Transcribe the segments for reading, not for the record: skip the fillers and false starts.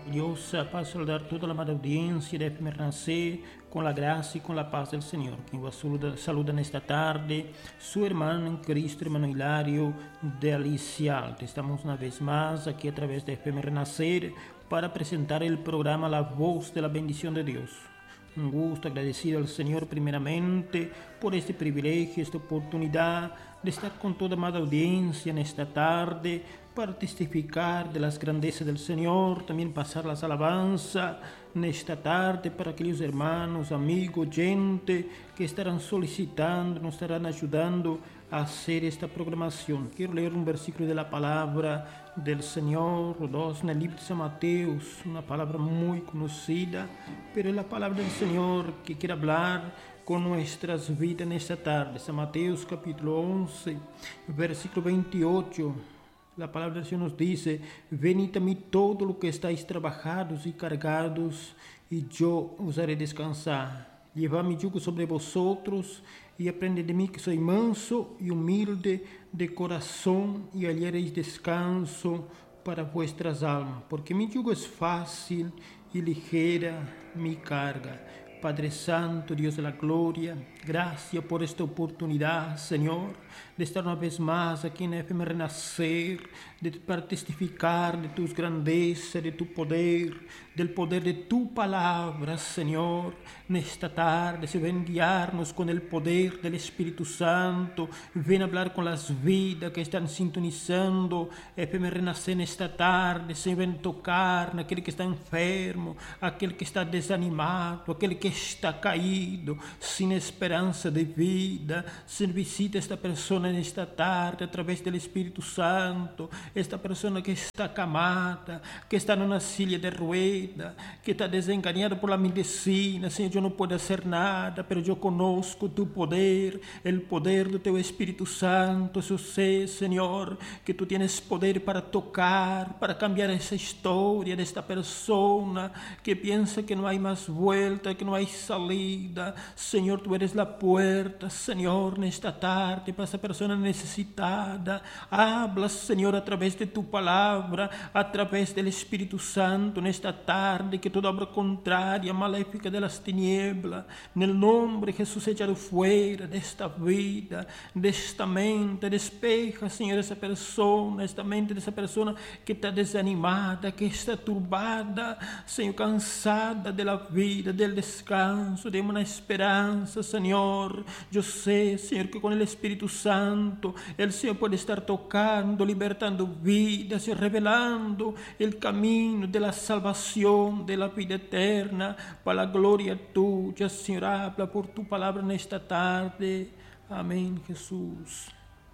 Gloriosa, para saludar toda a amada audiência da FM Renascer, com a graça e com a paz do Senhor. Quem vos saluda nesta tarde, seu irmão em Cristo, irmão Hilário de Alicia Alta. Estamos uma vez mais aqui através da FM Renascer para apresentar o programa La Voz de la Bendición de Deus. Um gosto, agradecido ao Senhor primeiramente por este privilégio, esta oportunidade de estar com toda a amada audiência nesta tarde para testificar de las grandezas del Senhor, também passar las alabanzas nesta tarde para aqueles irmãos, amigos, gente que estarão solicitando, nos estarão ajudando a hacer esta programação. Quero ler um versículo da palavra del Senhor, dos no livro de São Mateus, uma palavra muito conhecida, pero é a palavra do Senhor que quer falar com nossas vidas nesta tarde. São Mateus capítulo 11, versículo 28. La palabra del Señor nos dice: venid a mí todos los que estáis trabajados y cargados, y yo os haré descansar. Llevad mi yugo sobre vosotros y aprended de mí, que soy manso y humilde de corazón, y hallaréis descanso para vuestras almas, porque mi yugo es fácil y ligera mi carga. Padre Santo, Dios de la gloria, gracias por esta oportunidad, Señor, de estar una vez más aquí en FM Renacer, para testificar de tus grandezas, de tu poder, del poder de tu palabra, Señor. En esta tarde se ven guiarnos con el poder del Espíritu Santo, ven a hablar con las vidas que están sintonizando FM Renacer en esta tarde, se ven tocar en aquel que está enfermo, aquel que está desanimado, aquel que está caído, sin esperanza de vida. Se visita esta persona en esta tarde a través del Espíritu Santo, esta persona que está acamada, que está en una silla de rueda, que está desengañada por la medicina. Señor, yo no puedo hacer nada, pero yo conozco tu poder, el poder de tu Espíritu Santo. Yo sé, Señor, que tú tienes poder para tocar, para cambiar esa historia de esta persona que piensa que no hay más vuelta, que no hay salida. Señor, tú eres la puerta, Señor, en esta tarde para esa persona necesitada. Habla, Señor, a través de tu palabra, a través del Espíritu Santo en esta tarde, que toda obra contraria, maléfica de las tinieblas, en el nombre de Jesús, echado fuera de esta vida, de esta mente. Despeja, Señor, esa persona, esta mente de esa persona que está desanimada, que está turbada, Señor, cansada de la vida, del descanso, de una esperanza, Señor. Yo sé, Señor, que con el Espíritu Santo el Señor puede estar tocando, libertando vidas, Señor, revelando el camino de la salvación, de la vida eterna, para la gloria tuya, Señor. Habla por tu palabra en esta tarde. Amén, Jesús.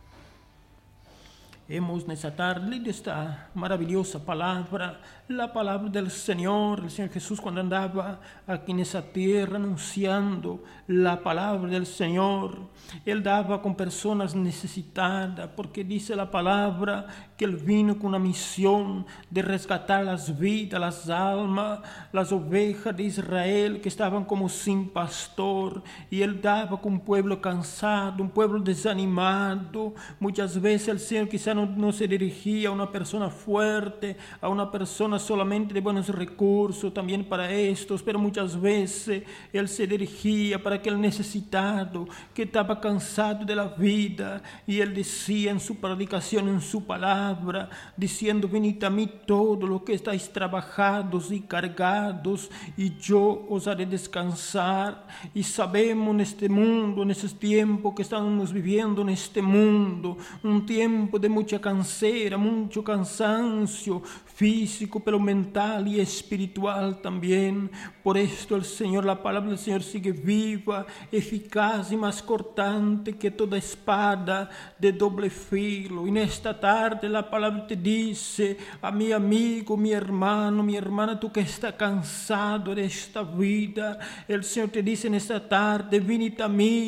Hemos nessa tarde lido esta maravilhosa palavra, a palavra do Senhor. O Senhor Jesus, quando andava aqui nessa terra anunciando a palavra do Senhor, Ele dava com pessoas necessitadas, porque diz a palavra que Ele vino com a missão de resgatar as vidas, as almas, as ovejas de Israel que estavam como sem pastor, e Ele dava com um povo cansado, um povo desanimado. Muitas vezes o Senhor quizá no se dirigía a una persona fuerte, a una persona solamente de buenos recursos, también para estos, pero muchas veces Él se dirigía para aquel necesitado que estaba cansado de la vida, y Él decía en su predicación, en su palabra, diciendo: venid a mí todos los que estáis trabajados y cargados, y yo os haré descansar. Y sabemos en este mundo, en esos tiempos que estamos viviendo en este mundo, un tiempo de mucha canseira, mucho cansancio físico, pero mental y espiritual también. Por esto el Señor, la palabra del Señor sigue viva, eficaz y más cortante que toda espada de doble filo. Y en esta tarde la palabra te dice a mi amigo, mi hermano, mi hermana, tú que estás cansado de esta vida, el Señor te dice en esta tarde: venid a mí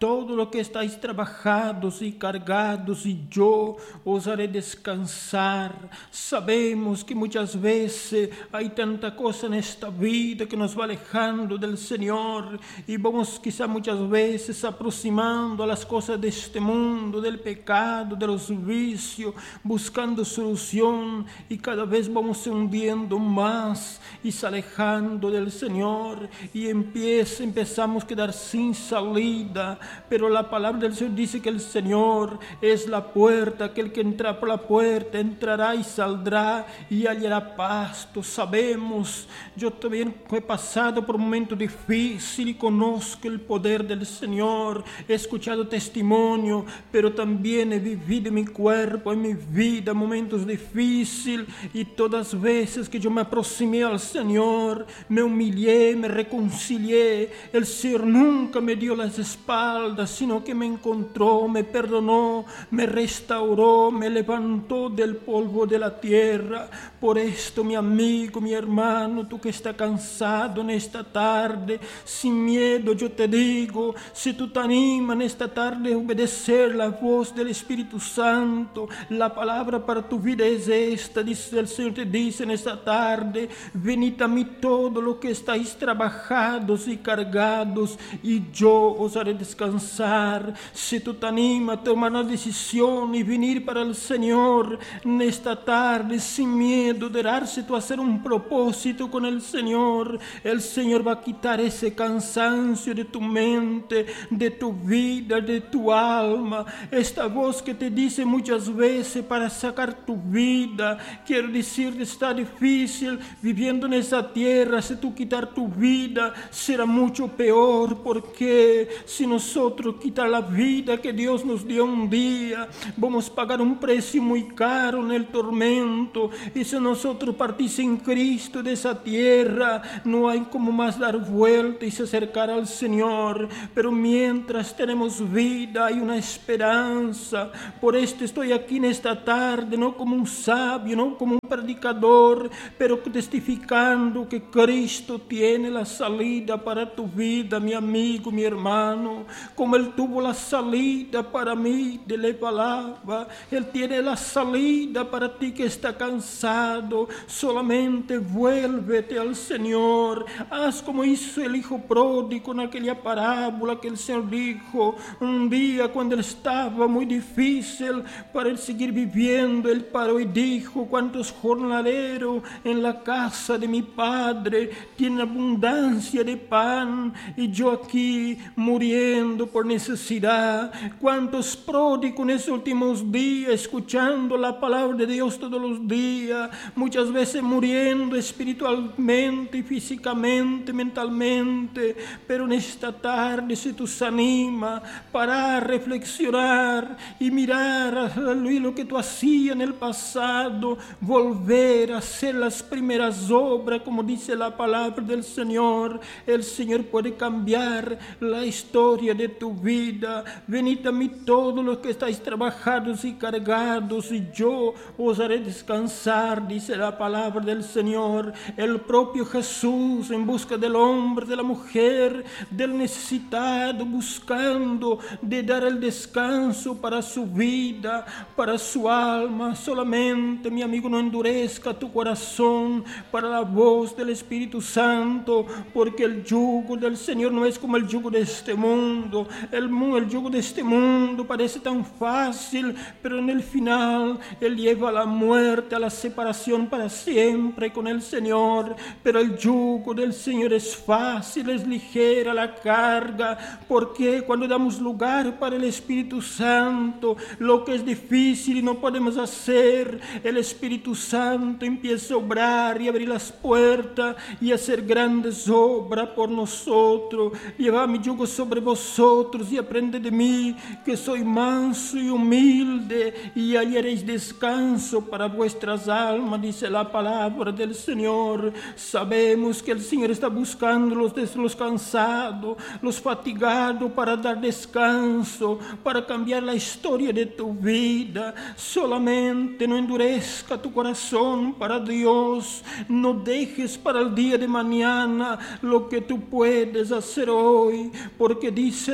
todo lo que estáis trabajados y cargados, y yo os haré descansar. Sabemos que muchas veces hay tanta cosa en esta vida que nos va alejando del Señor, y vamos quizá muchas veces aproximando a las cosas de este mundo, del pecado, de los vicios, buscando solución, y cada vez vamos hundiendo más y se alejando del Señor, y empezamos a quedar sin salida. Pero la palabra del Señor dice que el Señor es la puerta, que el que entra por la puerta entrará y saldrá y hallará pasto. Sabemos, yo también he pasado por un momento difícil y conozco el poder del Señor. He escuchado testimonio, pero también he vivido en mi cuerpo, en mi vida, momentos difíciles, y todas las veces que yo me aproximé al Señor, me humillé, me reconcilié, el Señor nunca me dio las espaldas, sino que me encontró, me perdonó, me restauró, me levantó del polvo de la tierra. Por esto, mi amigo, mi hermano, tú que estás cansado en esta tarde, sin miedo yo te digo, si tú te animas en esta tarde a obedecer la voz del Espíritu Santo, la palabra para tu vida es esta. Dice el Señor, te dice en esta tarde: venid a mí todo lo que estáis trabajados y cargados, y yo os haré descansar. Si tú te animas a tomar una decisión y venir para el Señor en esta tarde sin miedo de darse tú a hacer un propósito con el Señor va a quitar ese cansancio de tu mente, de tu vida, de tu alma. Esta voz que te dice muchas veces para sacar tu vida, quiero decirte, está difícil viviendo en esa tierra. Si tú quitar tu vida será mucho peor, porque si nosotros quitar la vida que Dios nos dio un día, vamos a pagar un precio muy caro en el tormento. Y si nosotros partís en Cristo de esa tierra, no hay como más dar vuelta y se acercar al Señor. Pero mientras tenemos vida, hay una esperanza. Por esto estoy aquí en esta tarde, no como un sabio, no como un predicador, pero testificando que Cristo tiene la salida para tu vida, mi amigo, mi hermano. Como Él tuvo la salida para mí de la palabra, Él tiene la salida para ti que está cansado. Solamente vuélvete al Señor. Haz como hizo el hijo pródigo en aquella parábola que el Señor dijo. Un día cuando Él estaba muy difícil para Él seguir viviendo, Él paró y dijo: cuántos jornaleros en la casa de mi Padre tienen abundancia de pan, y yo aquí muriendo por necesidad. Cuántos pródigos en esos últimos días escuchando la palabra de Dios todos los días, muchas veces muriendo espiritualmente y físicamente, mentalmente. Pero en esta tarde, si tú se anima para reflexionar y mirar a lo que tú hacías en el pasado, volver a hacer las primeras obras, como dice la palabra del Señor, el Señor puede cambiar la historia de tu vida. Venid a mí todos los que estáis trabajados y cargados, y yo os haré descansar, dice la palabra del Señor. El propio Jesús, en busca del hombre, de la mujer, del necesitado, buscando de dar el descanso para su vida, para su alma. Solamente, mi amigo, no endurezca tu corazón para la voz del Espíritu Santo, porque el yugo del Señor no es como el yugo de este mundo. El yugo de este mundo parece tan fácil, pero en el final Él lleva a la muerte, a la separación para siempre con el Señor. Pero el yugo del Señor es fácil, es ligera la carga, porque cuando damos lugar para el Espíritu Santo, lo que es difícil y no podemos hacer, el Espíritu Santo empieza a obrar y abrir las puertas y hacer grandes obras por nosotros. Llevad mi yugo sobre vosotros y aprended de mí, que soy manso y humilde, y hallaréis descanso para vuestras almas, dice la palabra del Señor. Sabemos que el Señor está buscando los cansados, los fatigados, para dar descanso, para cambiar la historia de tu vida. Solamente no endurezca tu corazón para Dios. No dejes para el día de mañana lo que tú puedes hacer hoy, porque dice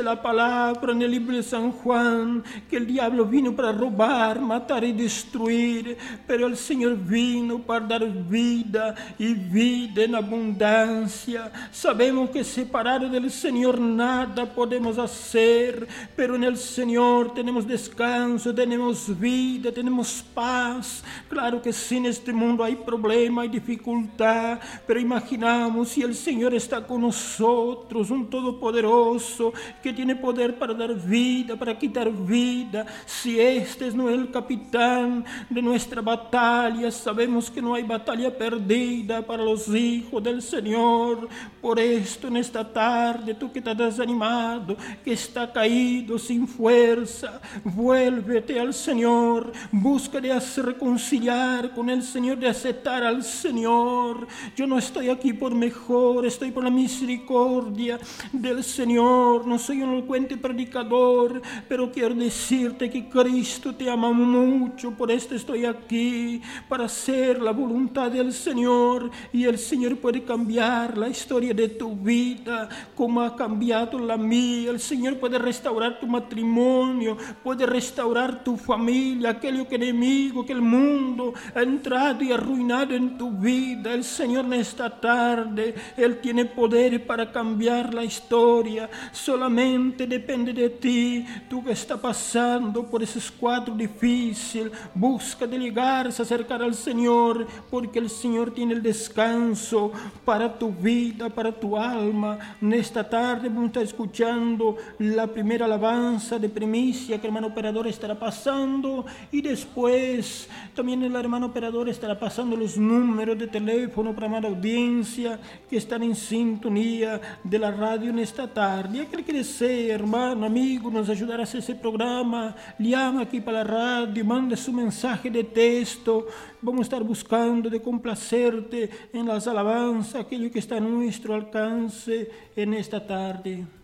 Dice la palabra en el libro de San Juan que el diablo vino para robar, matar y destruir, pero el Señor vino para dar vida y vida en abundancia. Sabemos que separados del Señor nada podemos hacer, pero en el Señor tenemos descanso, tenemos vida, tenemos paz. Claro que sí, en este mundo hay problema, hay dificultad, pero imaginamos si el Señor está con nosotros, un todopoderoso que tiene poder para dar vida, para quitar vida. Si este es el capitán de nuestra batalla, sabemos que no hay batalla perdida para los hijos del Señor. Por esto en esta tarde, tú que estás desanimado, que está caído sin fuerza, vuélvete al Señor, busca de reconciliar con el Señor, de aceptar al Señor. Yo no estoy aquí por mejor, estoy por la misericordia del Señor. No soy un elocuente predicador, pero quiero decirte que Cristo te ama mucho. Por esto estoy aquí, para hacer la voluntad del Señor, y el Señor puede cambiar la historia de tu vida como ha cambiado la mía. El Señor puede restaurar tu matrimonio, puede restaurar tu familia, aquello que el enemigo, que el mundo ha entrado y arruinado en tu vida. El Señor en esta tarde, Él tiene poder para cambiar la historia. Solamente depende de ti. Tú que estás pasando por esos cuadros difíciles, busca de llegar, se acercar al Señor, porque el Señor tiene el descanso para tu vida, para tu alma. En esta tarde vamos a estar escuchando la primera alabanza de primicia que el hermano operador estará pasando, y después también el hermano operador estará pasando los números de teléfono para la audiencia que están en sintonía de la radio en esta tarde. Y aquel que desee, hermano, amigo, nos ayudará a hacer ese programa, llama aquí para la radio, manda su mensaje de texto. Vamos a estar buscando de complacerte en las alabanzas, aquello que está a nuestro alcance en esta tarde.